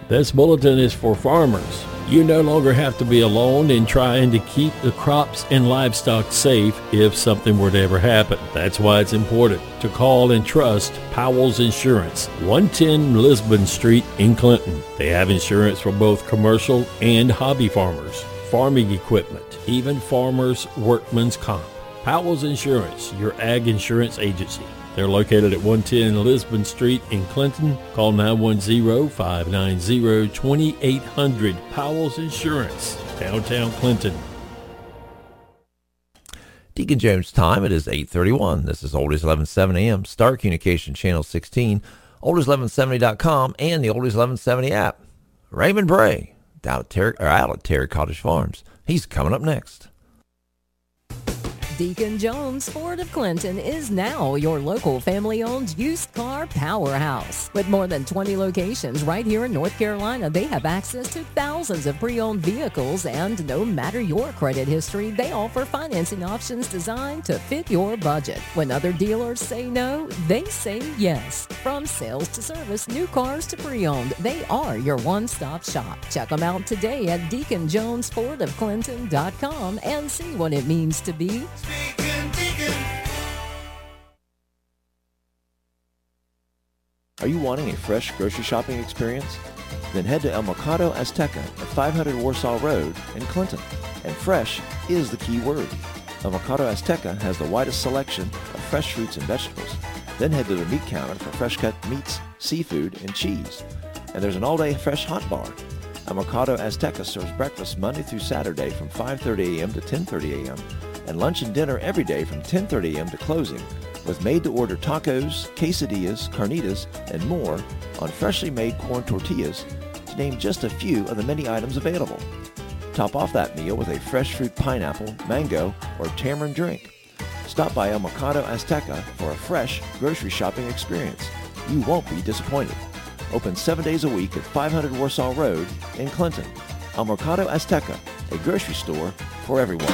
This bulletin is for farmers. You no longer have to be alone in trying to keep the crops and livestock safe if something were to ever happen. That's why it's important to call and trust Powell's Insurance, 110 Lisbon Street in Clinton. They have insurance for both commercial and hobby farmers, farming equipment, even farmers' workman's comp. Powell's Insurance, your ag insurance agency. They're located at 110 Lisbon Street in Clinton. Call 910-590-2800. Powell's Insurance, downtown Clinton. Deacon Jones time, it is 8:31. This is Oldies 1170 AM, Star Communication Channel 16, oldies1170.com, and the Oldies 1170 app. Raymond Bray, out at Terry Cottage Farms. He's coming up next. Deacon Jones Ford of Clinton is now your local family-owned used car powerhouse. With more than 20 locations right here in North Carolina, they have access to thousands of pre-owned vehicles, and no matter your credit history, they offer financing options designed to fit your budget. When other dealers say no, they say yes. From sales to service, new cars to pre-owned, they are your one-stop shop. Check them out today at DeaconJonesFordofClinton.com and see what it means to be Are you wanting a fresh grocery shopping experience? Then head to El Mercado Azteca at 500 Warsaw Road in Clinton. And fresh is the key word. El Mercado Azteca has the widest selection of fresh fruits and vegetables. Then head to the meat counter for fresh cut meats, seafood, and cheese. And there's an all-day fresh hot bar. El Mercado Azteca serves breakfast Monday through Saturday from 5:30 a.m. to 10:30 a.m. and lunch and dinner every day from 10:30 a.m. to closing, with made-to-order tacos, quesadillas, carnitas, and more on freshly made corn tortillas, to name just a few of the many items available. Top off that meal with a fresh fruit pineapple, mango, or tamarind drink. Stop by El Mercado Azteca for a fresh grocery shopping experience. You won't be disappointed. Open 7 days a week at 500 Warsaw Road in Clinton. El Mercado Azteca, a grocery store for everyone.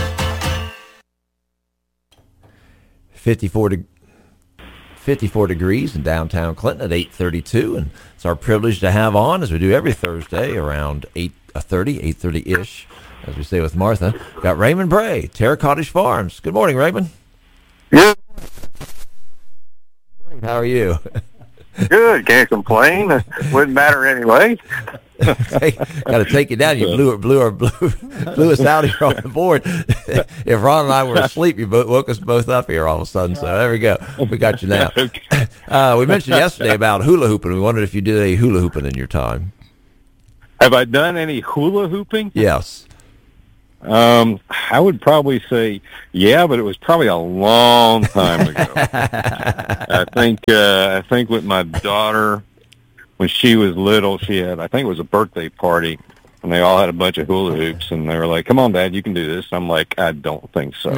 54 degrees in downtown Clinton at 8:32, and it's our privilege to have on, as we do every Thursday, around 8:30-ish, as we say with Martha, got Raymond Bray, Terry Cottage Farms. Good morning, Raymond. Good. How are you? Good. Can't complain. Wouldn't matter anyway. Got to take you down. You blew us out here on the board. If Ron and I were asleep, you woke us both up here all of a sudden. So there we go. We got you now. We mentioned yesterday about hula hooping. We wondered if you did any hula hooping in your time. Have I done any hula hooping? Yes. I would probably say yeah, but it was probably a long time ago. I think with my daughter, when she was little, she had, I think it was a birthday party, and they all had a bunch of hula hoops, and they were like, "Come on, Dad, you can do this." I'm like, "I don't think so."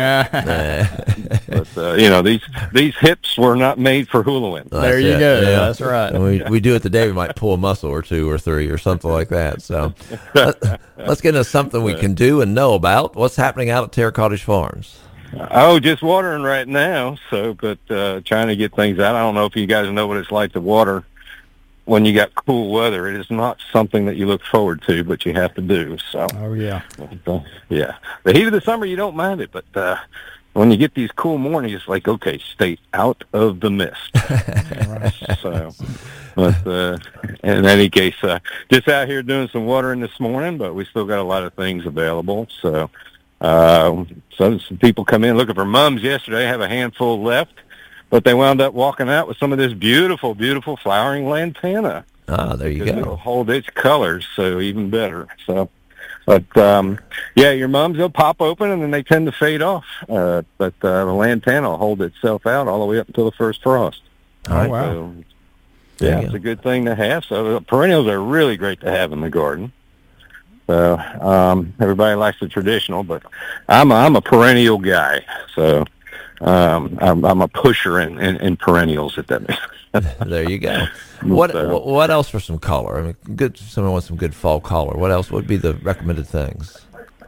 But these hips were not made for hulaing. There you go. Yeah. That's right. And we do it today. We might pull a muscle or two or three or something like that. So let's get into something we can do and know about. What's happening out at Terry Cottage Farms? Oh, just watering right now. But trying to get things out. I don't know if you guys know what it's like to water when you got cool weather. It is not something that you look forward to, but you have to do. So. Oh yeah. Yeah. The heat of the summer, you don't mind it, but when you get these cool mornings, it's like, okay, stay out of the mist. So, but in any case, just out here doing some watering this morning, but we still got a lot of things available. So, some people come in looking for mums yesterday. I have a handful left. But they wound up walking out with some of this beautiful, beautiful flowering lantana. Ah, there you go. It'll hold its colors, so even better. So, but your mums, they'll pop open and then they tend to fade off. But the lantana will hold itself out all the way up until the first frost. All right. Wow. So, it's a good thing to have. So perennials are really great to have in the garden. So everybody likes the traditional, but I'm a perennial guy. So. I'm a pusher in perennials, if that makes sense. There you go. What else for some color? I mean, someone wants some good fall color. What else would be the recommended things?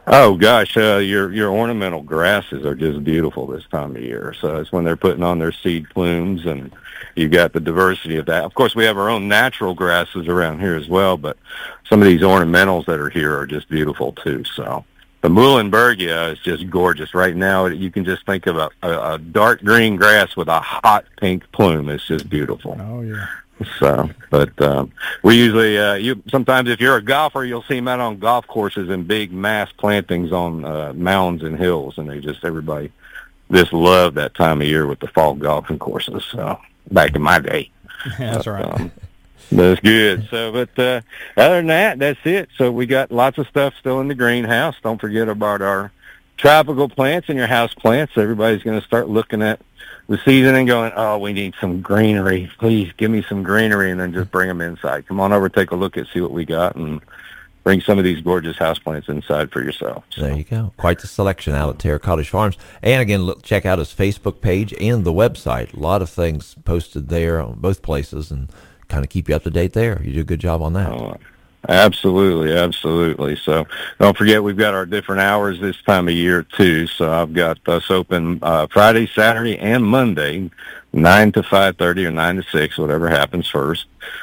Oh gosh, your ornamental grasses are just beautiful this time of year. So it's when they're putting on their seed plumes, and you've got the diversity of that. Of course, we have our own natural grasses around here as well, but some of these ornamentals that are here are just beautiful too. So the Muhlenbergia is just gorgeous. Right now, you can just think of a dark green grass with a hot pink plume. It's just beautiful. Oh yeah. So, but we usually, sometimes if you're a golfer, you'll see them out on golf courses in big mass plantings on mounds and hills, and everybody just love that time of year with the fall golfing courses. So, back in my day. That's right. That's good. So, but other than that, that's it. So we got lots of stuff still in the greenhouse. Don't forget about our tropical plants and your house plants. Everybody's going to start looking at the season and going, oh, we need some greenery. Please give me some greenery, and then just bring them inside. Come on over, take a look see what we got, and bring some of these gorgeous houseplants inside for yourself. So. There you go. Quite the selection out at Terra Cottage Farms. And again, check out his Facebook page and the website. A lot of things posted there on both places, and kind of keep you up to date there. You do a good job on that. Oh, absolutely, absolutely. So don't forget, we've got our different hours this time of year too. So I've got us open Friday, Saturday, and Monday, 9 to 5:30 or 9 to 6, whatever happens first.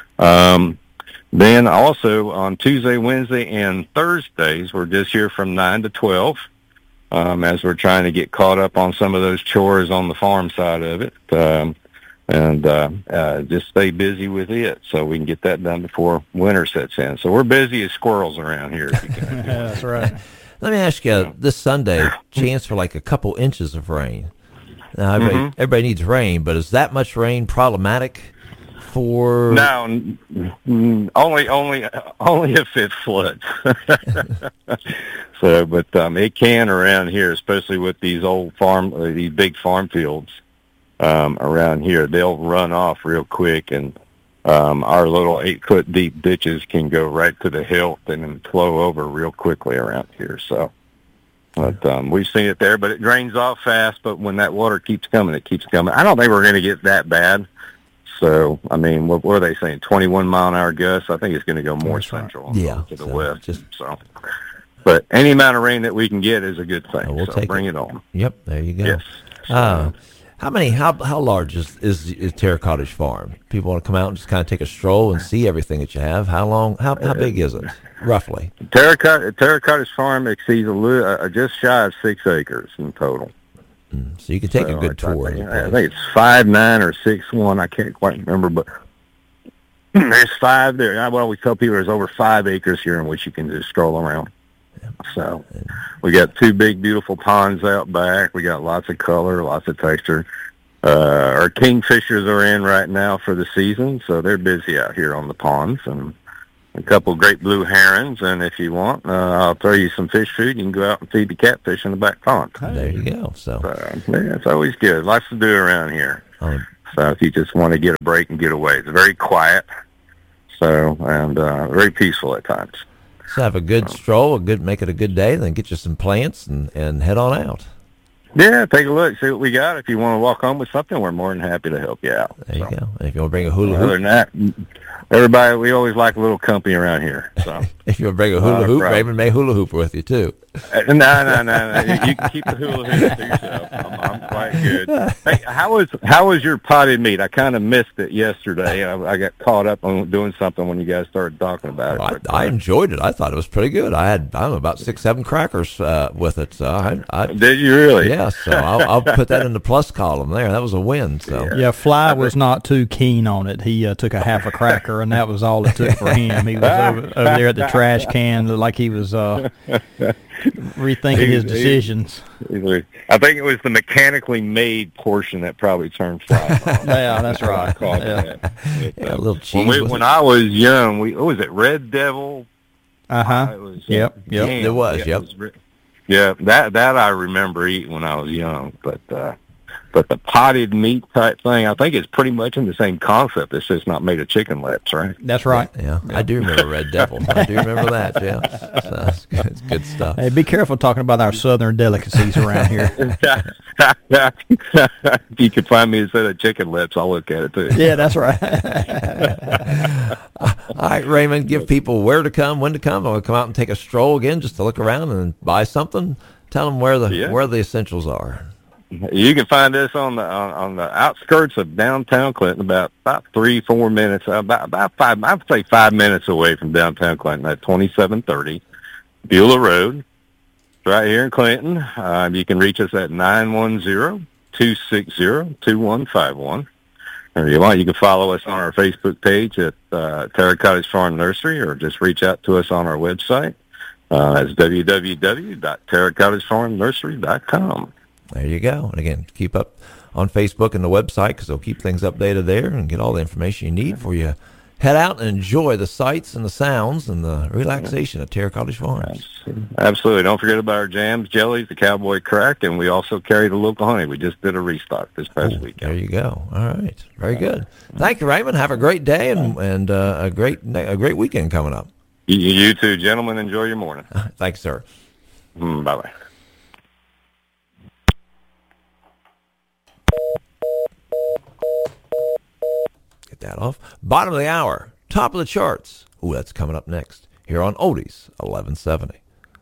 Then also on Tuesday, Wednesday, and Thursdays, we're just here from 9 to 12, as we're trying to get caught up on some of those chores on the farm side of it. And just stay busy with it so we can get that done before winter sets in. So we're busy as squirrels around here. If you can. That's right. Let me ask you, this Sunday, chance for like a couple inches of rain. Now, everybody needs rain, but is that much rain problematic for... No, only if it floods. So, but it can around here, especially with these these big farm fields. Around here, they'll run off real quick, and our little 8-foot deep ditches can go right to the hilt and then flow over real quickly around here. So, but we've seen it there, but it drains off fast. But when that water keeps coming, it keeps coming. I don't think we're going to get that bad. So, I mean, what are they saying? 21-mile-an-hour gusts. I think it's going to go more central, to the west. But any amount of rain that we can get is a good thing. We'll so bring it on. Yep, there you go. Yes. How large is Terra Cottage Farm? People want to come out and just kind of take a stroll and see everything that you have. How big is it, roughly? Terra Cottage Farm exceeds just shy of 6 acres in total. So you can take a good tour. I think it's 5'9" or 6'1". I can't quite remember, but there's 5 there. I always tell people there's over 5 acres here in which you can just stroll around. So we got 2 big, beautiful ponds out back. We got lots of color, lots of texture. Our kingfishers are in right now for the season, so they're busy out here on the ponds, and a couple of great blue herons. And if you want, I'll throw you some fish food. You can go out and feed the catfish in the back pond. There you go. So it's always good. Lots to do around here. So if you just want to get a break and get away, it's very quiet. So and very peaceful at times. So have a good stroll, make it a good day, then get you some plants and head on out. Yeah, take a look, see what we got. If you want to walk home with something, we're more than happy to help you out. There you go. And if you want to bring a hula hoop. Other than that, everybody, we always like a little company around here. So if you want to bring a hula hoop, Raymond may hula hoop with you too. No. You can keep the hula hoop to yourself. I'm quite good. Hey, how was your potted meat? I kind of missed it yesterday. I got caught up on doing something when you guys started talking about it. I enjoyed it. I thought it was pretty good. I don't know, about 6-7 crackers with it. So did you really? Yeah. So I'll put that in the plus column there. That was a win. So yeah, Fly was not too keen on it. He took a half a cracker, and that was all it took for him. He was over there at the trash can, like he was rethinking his decisions. I think it was the mechanically made portion that probably turned Fly. Yeah, that's right. A little cheese. When I was young, what was it, Red Devil? Yep. It was. Yeah, that I remember eating when I was young, but the potted meat type thing, I think it's pretty much in the same concept. It's just not made of chicken lips, right? That's right. Yeah. I do remember Red Devil. I do remember that, yeah. So it's good stuff. Hey, be careful talking about our southern delicacies around here. If you could find me a set of chicken lips, I'll look at it too. Yeah, that's right. All right, Raymond, give people where to come, when to come. I'll come out and take a stroll again just to look around and buy something. Tell them where the essentials are. You can find us on the outskirts of downtown Clinton, about 3-4 minutes, about 5. I would say 5 minutes away from downtown Clinton at 2730 Beulah Road, right here in Clinton. You can reach us at 910-260-2151. Or you want, you can follow us on our Facebook page at Terra Cottage Farm Nursery, or just reach out to us on our website. That's www.terracottagefarmnursery.com. There you go. And again, keep up on Facebook and the website, because they'll keep things updated there and get all the information you need for you. Head out and enjoy the sights and the sounds and the relaxation at Terra Cottage Farms. Absolutely. Don't forget about our jams, jellies, the Cowboy Crack, and we also carry the local honey. We just did a restock this past weekend. There you go. All right. Very good. Thank you, Raymond. Have a great day and a great weekend coming up. You too, gentlemen. Enjoy your morning. Thanks, sir. Bye-bye. Get that off. Bottom of the hour. Top of the charts. Ooh, that's coming up next here on Oldies 1170.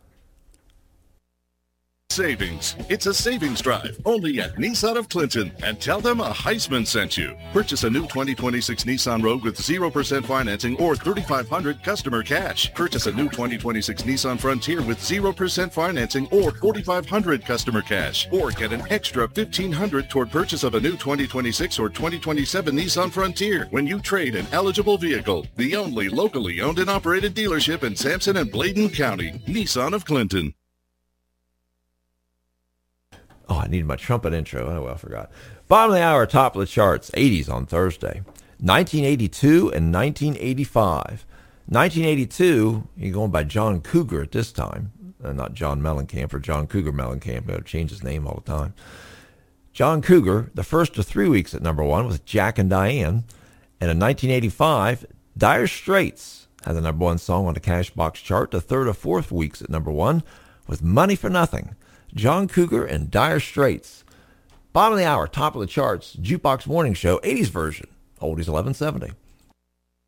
Savings. It's a savings drive only at Nissan of Clinton, and tell them a Heisman sent you. Purchase a new 2026 Nissan Rogue with 0% financing or $3,500 customer cash. Purchase a new 2026 Nissan Frontier with 0% financing or $4,500 customer cash, or get an extra $1,500 toward purchase of a new 2026 or 2027 Nissan Frontier when you trade an eligible vehicle. The only locally owned and operated dealership in Sampson and Bladen County. Nissan of Clinton. Oh, I needed my trumpet intro. Oh, well, I forgot. Bottom of the hour, top of the charts, 80s on Thursday. 1982 and 1985. 1982, you're going by John Cougar at this time. Not John Mellencamp or John Cougar Mellencamp. He'll change his name all the time. John Cougar, the first of 3 weeks at number one with Jack and Diane. And in 1985, Dire Straits had the number one song on the Cashbox chart, the third or fourth weeks at number one with Money for Nothing. John Cougar and Dire Straits. Bottom of the hour, top of the charts, Jukebox Morning Show, 80s version, Oldies 1170.